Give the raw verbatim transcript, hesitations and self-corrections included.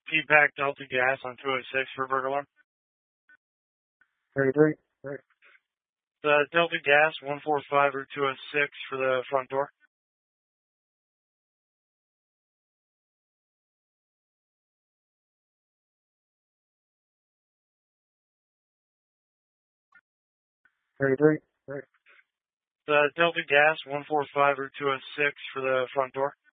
P-Pack Delta Gas on two oh six for burglar alarm. thirty-three. Right. The Delta Gas one four five or two oh six for the front door. thirty-three. Right. The Delta Gas one four five or two oh six for the front door.